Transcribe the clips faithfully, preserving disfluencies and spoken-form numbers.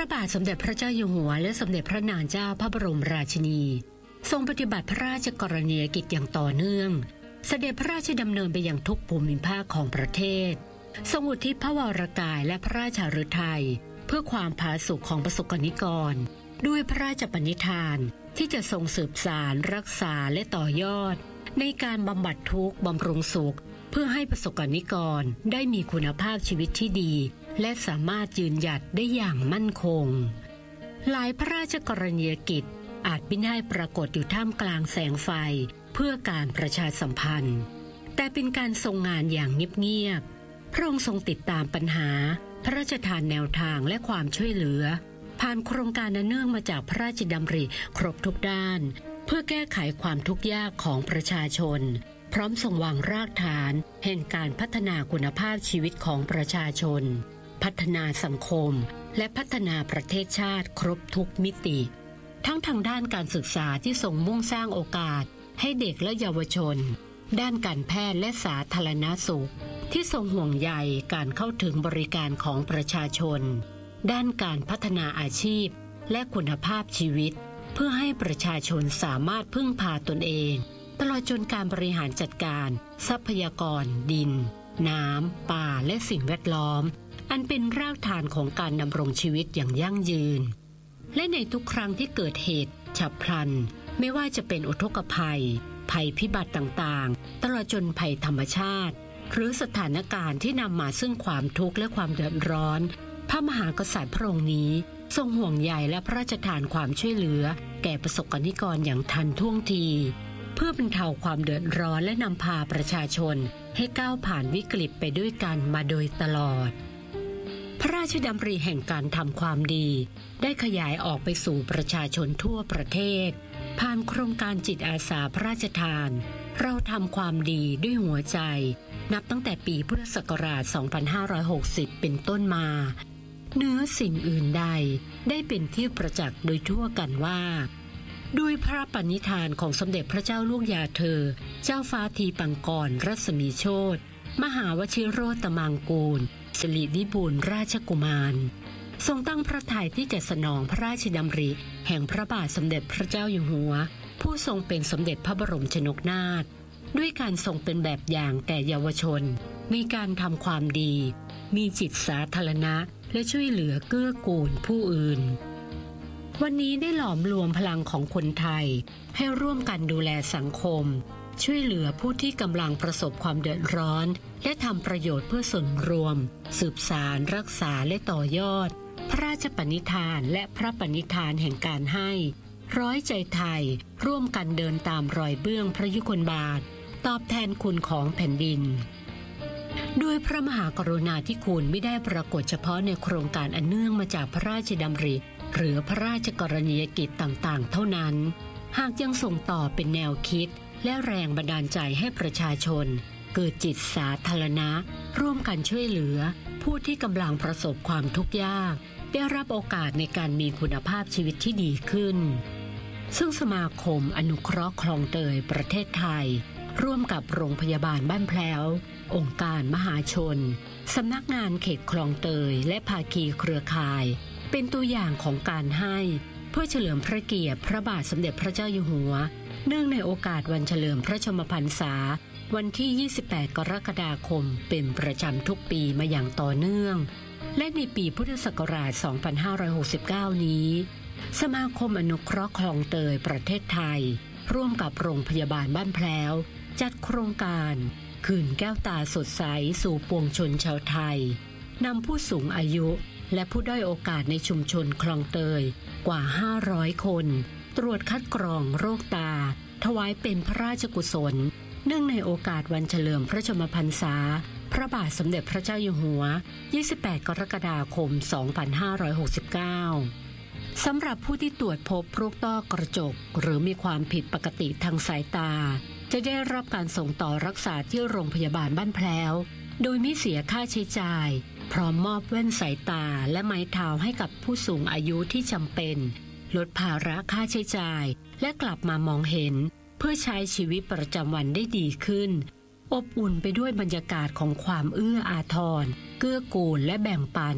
ระบาทสมเด็จพระเจ้าอยู่หัวและสมเด็จพระนางเจ้าพระบรมราชินีทรงปฏิบัติพระราชกรณียกิจอย่างต่อเนื่องเสด็จพระราชดำเนินไปยังทุกภูมิภาคของประเทศทรงอุทิศพระวรกายและพระราชฤทัยเพื่อความผาสุกของประสบกนิกรด้วยพระราชปณิธานที่จะทรงสืบสานรักษาและต่อยอดในการบำบัดทุกข์บำรุงสุขเพื่อให้ประสบกนิกรได้มีคุณภาพชีวิตที่ดีและสามารถยืนหยัดได้อย่างมั่นคงหลายพระราชกรณียกิจอาจไม่ได้ปรากฏอยู่ท่ามกลางแสงไฟเพื่อการประชาสัมพันธ์แต่เป็นการทรงงานอย่างเงียบๆพระองค์ทรงติดตามปัญหาพระราชทานแนวทางและความช่วยเหลือผ่านโครงการอันเนื่องมาจากพระราชดำริครบทุกด้านเพื่อแก้ไขความทุกข์ยากของประชาชนพร้อมทรงวางรากฐานแห่งการพัฒนาคุณภาพชีวิตของประชาชนพัฒนาสังคมและพัฒนาประเทศชาติครบทุกมิติทั้งทางด้านการศึกษาที่ทรงมุ่งสร้างโอกาสให้เด็กและเยาวชนด้านการแพทย์และสาธารณสุขที่ทรงห่วงใยการเข้าถึงบริการของประชาชนด้านการพัฒนาอาชีพและคุณภาพชีวิตเพื่อให้ประชาชนสามารถพึ่งพาตนเองตลอดจนการบริหารจัดการทรัพยากรดินน้ำป่าและสิ่งแวดล้อมอันเป็นรากฐานของการดำรงชีวิตอย่างยั่งยืนและในทุกครั้งที่เกิดเหตุฉับพลันไม่ว่าจะเป็นอุทกภัยภัยพิบัติต่างๆตลอดจนภัยธรรมชาติหรือสถานการณ์ที่นำมาซึ่งความทุกข์และความเดือดร้อนพระมหากษัตริย์พระองค์นี้ทรงห่วงใยและพระราชทานความช่วยเหลือแก่ประสบกนิกรอย่างทันท่วงทีเพื่อบรรเทาความเดือดร้อนและนำพาประชาชนให้ก้าวผ่านวิกฤตไปด้วยกันมาโดยตลอดพระราชดำริแห่งการทำความดีได้ขยายออกไปสู่ประชาชนทั่วประเทศผ่านโครงการจิตอาสาพระราชทานเราทำความดีด้วยหัวใจนับตั้งแต่ปีพุทธศักราช สองพันห้าร้อยหกสิบ เป็นต้นมาเหนือสิ่งอื่นใดได้เป็นที่ประจักษ์โดยทั่วกันว่าด้วยพระปณิธานของสมเด็จพระเจ้าลูกยาเธอเจ้าฟ้าทีปังกรรัศมีโชติมหาวชิโรตมังกูลสิริวิบูลย์ราชกุมารทรงตั้งพระทัยที่จะสนองพระราชดำริแห่งพระบาทสมเด็จพระเจ้าอยู่หัวผู้ทรงเป็นสมเด็จพระบรมชนกนาถด้วยการทรงเป็นแบบอย่างแก่เยาวชนมีการทำความดีมีจิตสาธารณะและช่วยเหลือเกื้อกูลผู้อื่นวันนี้ได้หลอมรวมพลังของคนไทยให้ร่วมกันดูแลสังคมช่วยเหลือผู้ที่กำลังประสบความเดือดร้อนและทำประโยชน์เพื่อส่วนรวมสืบสานรักษาและต่อยอดพระราชปณิธานและพระปณิธานแห่งการให้ร้อยใจไทยร่วมกันเดินตามรอยเบื้องพระยุคลบาทตอบแทนคุณของแผ่นดินด้วยพระมหากรุณาธิคุณไม่ได้ปรากฏเฉพาะในโครงการอันเนื่องมาจากพระราชดำริหรือพระราชกรณียกิจต่างๆเท่านั้นหากยังส่งต่อเป็นแนวคิดและแรงบันดาลใจให้ประชาชนเกิดจิตสาธารณะร่วมกันช่วยเหลือผู้ที่กำลังประสบความทุกข์ยากได้รับโอกาสในการมีคุณภาพชีวิตที่ดีขึ้นซึ่งสมาคมอนุเคราะห์คลองเตยประเทศไทยร่วมกับโรงพยาบาลบ้านแพร้วองค์การมหาชนสำนักงานเขตคลองเตยและภาคีเครือข่ายเป็นตัวอย่างของการให้เพื่อเฉลิมพระเกียรติพระบาทสมเด็จพระเจ้าอยู่หัวเนื่องในโอกาสวันเฉลิมพระชนมพรรษาวันที่ยี่สิบแปดกรกฎาคมเป็นประจำทุกปีมาอย่างต่อเนื่องและในปีพุทธศักราช สองพันห้าร้อยหกสิบเก้า นี้สมาคมอนุเคราะห์คลองเตยประเทศไทยร่วมกับโรงพยาบาลบ้านแพร้วจัดโครงการคืนแก้วตาสดใสสู่ปวงชนชาวไทยนำผู้สูงอายุและผู้ด้อยโอกาสในชุมชนคลองเตยกว่าห้าร้อยคนตรวจคัดกรองโรคตาถวายเป็นพระราชกุศลเนื่องในโอกาสวันเฉลิมพระชนมพรรษาพระบาทสมเด็จพระเจ้าอยู่หัวยี่สิบแปดกรกฎาคมสองพันห้าร้อยหกสิบเก้าสำหรับผู้ที่ตรวจพบโรคต้อกระจกหรือมีความผิดปกติทางสายตาจะได้รับการส่งต่อรักษาที่โรงพยาบาลบ้านแพร้วโดยไม่เสียค่าใช้จ่ายพร้อมมอบแว่นสายตาและไม้เท้าให้กับผู้สูงอายุที่จำเป็นลดภาระค่าใช้จ่ายและกลับมามองเห็นเพื่อใช้ชีวิตประจำวันได้ดีขึ้นอบอุ่นไปด้วยบรรยากาศของความเอื้ออาทรเกื้อกูลและแบ่งปัน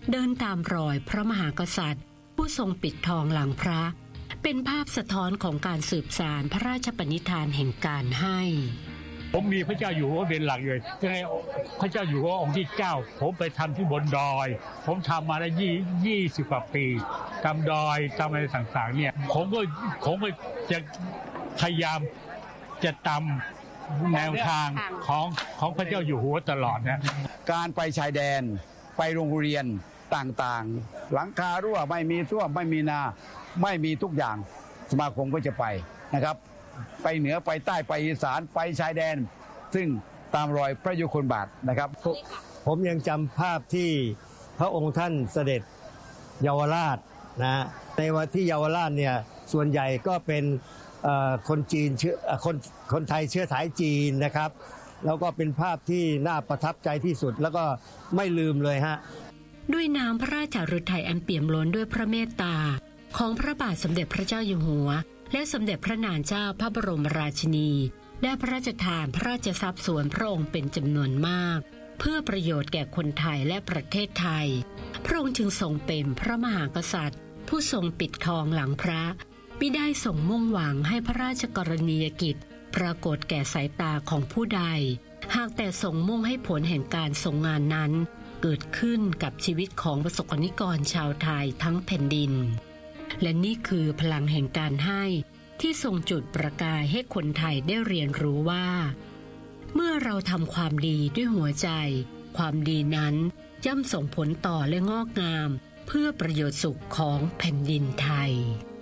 เดินตามรอยพระมหากษัตริย์ผู้ทรงปิดทองหลังพระเป็นภาพสะท้อนของการสืบสานพระราชปณิธานแห่งการให้ผมมีพระเจ้าอยู่หัวเป็นหลักเลยในพระเจ้าอยู่หัวองค์ที่เก้าผมไปทำที่บนดอยผมทำมาได้ยี่ยี่สิบกว่าปีทำดอยทำอะไรต่างๆเนี่ยผมก็ผมก็จะพยายามจะตามแนวทางของของพระเจ้าอยู่หัวตลอดนะการไปชายแดนไปโรงเรียนต่างๆหลังคารั่วไม่มีส้วมไม่มีนาไม่มีทุกอย่างสมาคมก็จะไปนะครับไปเหนือไปใต้ไปอีสานไปชายแดนซึ่งตามรอยพระยุคลบาทนะครับผมยังจำภาพที่พระองค์ท่านเสด็จเยาวราชนะในวันที่เยาวราชเนี่ยส่วนใหญ่ก็เป็นคนจีนเชื้อคนคนไทยเชื้อสายจีนนะครับแล้วก็เป็นภาพที่น่าประทับใจที่สุดแล้วก็ไม่ลืมเลยฮะด้วยน้ำพระราชฤทัยอันเปี่ยมล้นด้วยพระเมตตาของพระบาทสมเด็จพระเจ้าอยู่หัวและสมเด็จพระนางเจ้าพระบรมราชินีได้พระราชทานพระราชทรัพย์ส่วนพระองค์เป็นจำนวนมากเพื่อประโยชน์แก่คนไทยและประเทศไทยพระองค์จึงทรงเป็นพระมหากษัตริย์ผู้ทรงปิดทองหลังพระมิได้ทรงมุ่งหวังให้พระราชกรณียกิจปรากฏแก่สายตาของผู้ใดหากแต่ทรงมุ่งให้ผลแห่งการทรงงานนั้นเกิดขึ้นกับชีวิตของประสบนิกรชาวไทยทั้งแผ่นดินและนี่คือพลังแห่งการให้ที่ทรงจุดประกายให้คนไทยได้เรียนรู้ว่าเมื่อเราทำความดีด้วยหัวใจความดีนั้นย่อมส่งผลต่อและงอกงามเพื่อประโยชน์สุขของแผ่นดินไทย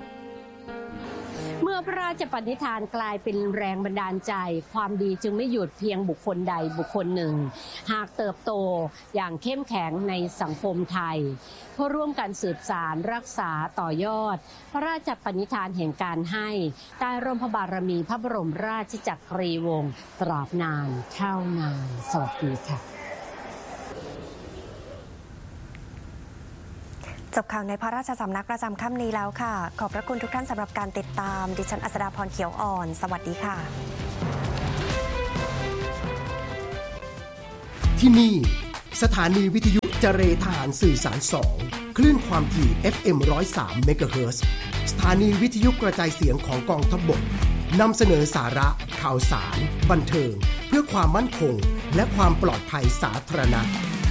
เมื่อพระราชปณิธานกลายเป็นแรงบันดาลใจความดีจึงไม่หยุดเพียงบุคคลใดบุคคลหนึ่งหากเติบโตอย่างเข้มแข็งในสังคมไทยเพื่อร่วมกันสืบสานรักษาต่อยอดพระราชปณิธานแห่งการให้ใต้ร่มพระบารมีพระบรมราชจักรีวงศ์ตราบนานเท่านานสวัสดีค่ะจบข่าวในพระราชสำนักประจำค่ำนี้แล้วค่ะขอบพระคุณทุกท่านสำหรับการติดตามดิฉันอัศดาพรเขียวอ่อนสวัสดีค่ะที่นี่สถานีวิทยุเจรทหารสื่อสารสองคลื่นความถี่ เอฟ เอ็ม หนึ่งร้อยสาม เมกะเฮิรตซ์สถานีวิทยุกระจายเสียงของกองทัพบกนำเสนอสาระข่าวสารบันเทิงเพื่อความมั่นคงและความปลอดภัยสาธารณะ